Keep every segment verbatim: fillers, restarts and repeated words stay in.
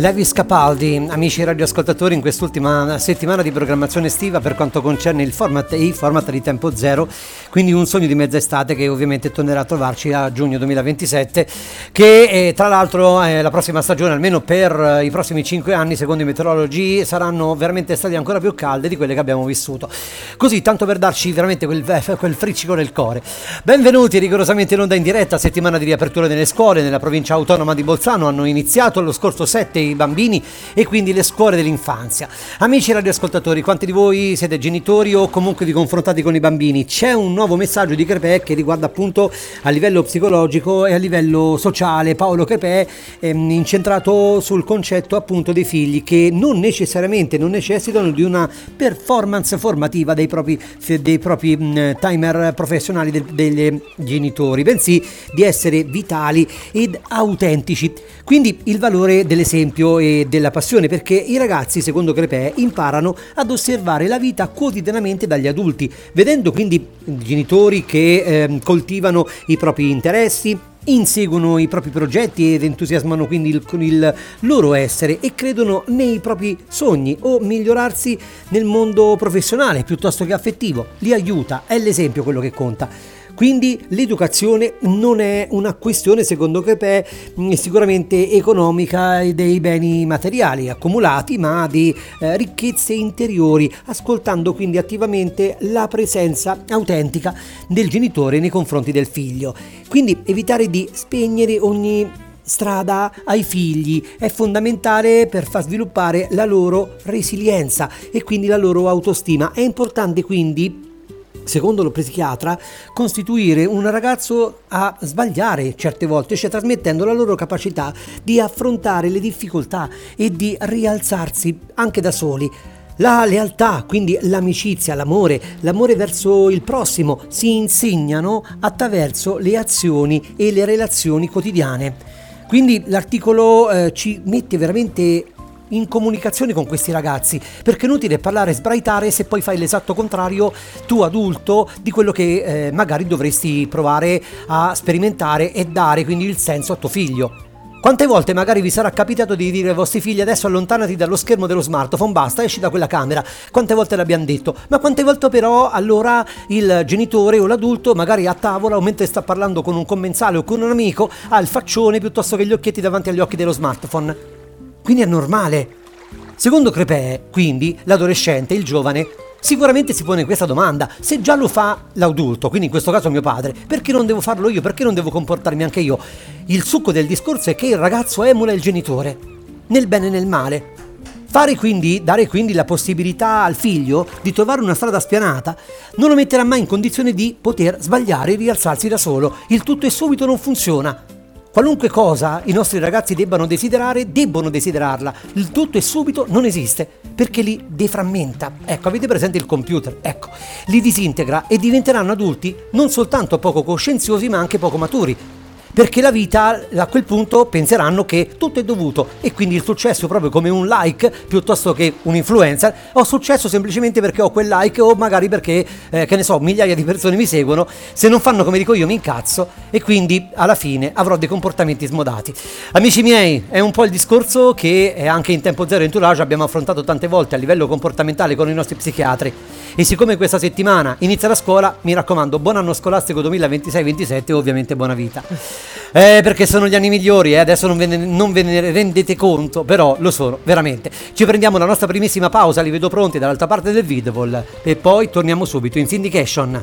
Lewis Capaldi, amici radioascoltatori, in quest'ultima settimana di programmazione estiva per quanto concerne il format e i format di Tempo Zero, quindi un sogno di mezza estate che ovviamente tornerà a trovarci a giugno duemilaventisette, che eh, tra l'altro eh, la prossima stagione, almeno per eh, i prossimi cinque anni, secondo i meteorologi, saranno veramente estati ancora più calde di quelle che abbiamo vissuto. Così, tanto per darci veramente quel, quel friccico nel cuore. Benvenuti rigorosamente in onda in diretta, settimana di riapertura delle scuole nella provincia autonoma di Bolzano. Hanno iniziato lo scorso sette i bambini e quindi le scuole dell'infanzia. Amici radioascoltatori, quanti di voi siete genitori o comunque vi confrontate con i bambini? C'è un nuovo messaggio di Crepè che riguarda appunto a livello psicologico e a livello sociale. Paolo Crepè è incentrato sul concetto appunto dei figli che non necessariamente non necessitano di una performance formativa dei propri, dei propri mh, timer professionali de, degli genitori, bensì di essere vitali ed autentici. Quindi il valore dell'esempio e della passione, perché i ragazzi, secondo Crepè, imparano ad osservare la vita quotidianamente dagli adulti, vedendo quindi genitori che eh, coltivano i propri interessi, inseguono i propri progetti ed entusiasmano quindi il, con il loro essere e credono nei propri sogni o migliorarsi nel mondo professionale piuttosto che affettivo. Li aiuta, è l'esempio quello che conta. Quindi l'educazione non è una questione, secondo Crepè, sicuramente economica e dei beni materiali accumulati, ma di eh, ricchezze interiori, ascoltando quindi attivamente la presenza autentica del genitore nei confronti del figlio. Quindi evitare di spegnere ogni strada ai figli è fondamentale per far sviluppare la loro resilienza e quindi la loro autostima. È importante quindi, secondo lo psichiatra, costituire un ragazzo a sbagliare certe volte, cioè trasmettendo la loro capacità di affrontare le difficoltà e di rialzarsi anche da soli. La lealtà, quindi l'amicizia, l'amore, l'amore verso il prossimo si insegnano attraverso le azioni e le relazioni quotidiane. Quindi l'articolo eh, ci mette veramente in comunicazione con questi ragazzi, perché è inutile parlare e sbraitare se poi fai l'esatto contrario tu adulto di quello che eh, magari dovresti provare a sperimentare e dare quindi il senso a tuo figlio. Quante volte magari vi sarà capitato di dire ai vostri figli: adesso allontanati dallo schermo dello smartphone, basta, esci da quella camera? Quante volte l'abbiamo detto? Ma quante volte però allora il genitore o l'adulto magari a tavola o mentre sta parlando con un commensale o con un amico ha il faccione piuttosto che gli occhietti davanti agli occhi dello smartphone? Quindi è normale. Secondo Crepè, quindi, l'adolescente, il giovane, sicuramente si pone questa domanda: se già lo fa l'adulto, quindi in questo caso mio padre, perché non devo farlo io? Perché non devo comportarmi anche io? Il succo del discorso è che il ragazzo emula il genitore, nel bene e nel male. Fare quindi, dare quindi la possibilità al figlio di trovare una strada spianata non lo metterà mai in condizione di poter sbagliare e rialzarsi da solo. Il tutto e subito non funziona. Qualunque cosa i nostri ragazzi debbano desiderare, debbono desiderarla. Il tutto e subito non esiste, perché li deframmenta. Ecco, avete presente il computer? Ecco, li disintegra e diventeranno adulti non soltanto poco coscienziosi, ma anche poco maturi. Perché la vita, a quel punto, penseranno che tutto è dovuto e quindi il successo proprio come un like piuttosto che un influencer. Ho successo semplicemente perché ho quel like o magari perché, eh, che ne so, migliaia di persone mi seguono. Se non fanno come dico io mi incazzo e quindi alla fine avrò dei comportamenti smodati. Amici miei, è un po' il discorso che anche in Tempo Zero Entourage abbiamo affrontato tante volte a livello comportamentale con i nostri psichiatri. E siccome questa settimana inizia la scuola, mi raccomando, buon anno scolastico duemilaventisei ventisette e ovviamente buona vita. Eh, perché sono gli anni migliori, eh? Adesso non ve, ne, non ve ne rendete conto, però lo sono, veramente. Ci prendiamo la nostra primissima pausa, li vedo pronti dall'altra parte del video e poi torniamo subito in syndication.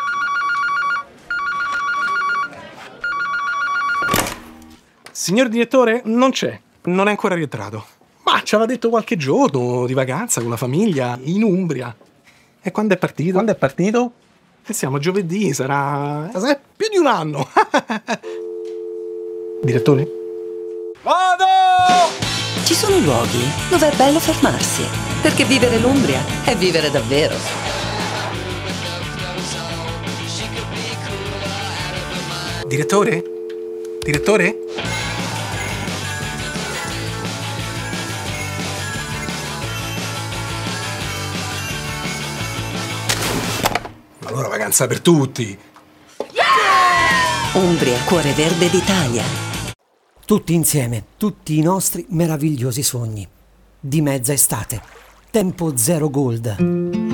Signor direttore, non c'è, non è ancora rientrato. Ma ci aveva detto qualche giorno di vacanza con la famiglia in Umbria. E quando è partito? Quando è partito? E siamo a giovedì, sarà... sarà più di un anno. Direttore? Vado! Ci sono luoghi dove è bello fermarsi, perché vivere l'Umbria è vivere davvero. Direttore? Direttore? Allora vacanza per tutti. Umbria, cuore verde d'Italia. Tutti insieme, tutti i nostri meravigliosi sogni. Di mezza estate. Tempo Zero Gold.